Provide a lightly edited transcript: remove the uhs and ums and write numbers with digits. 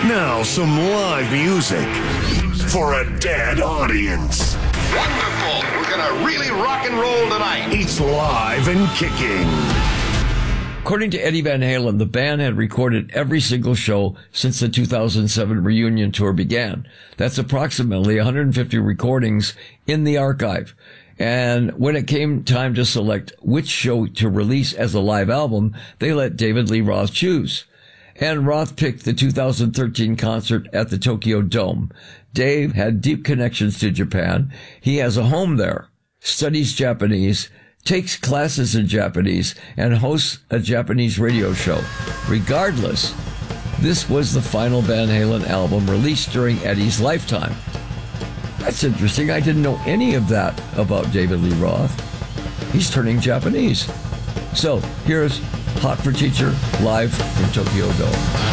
Now some live music for a dead audience. Wonderful. We're going to really rock and roll tonight. It's live and kicking. According to Eddie Van Halen, the band had recorded every single show since the 2007 reunion tour began. That's approximately 150 recordings in the archive. And when it came time to select which show to release as a live album, they let David Lee Roth choose. And Roth picked the 2013 concert at the Tokyo Dome. Dave had deep connections to Japan. He has a home there, studies Japanese, takes classes in Japanese, and hosts a Japanese radio show. Regardless, this was the final Van Halen album released during Eddie's lifetime. That's interesting. I didn't know any of that about David Lee Roth. He's turning Japanese. So here's Hot for Teacher live from Tokyo Dome.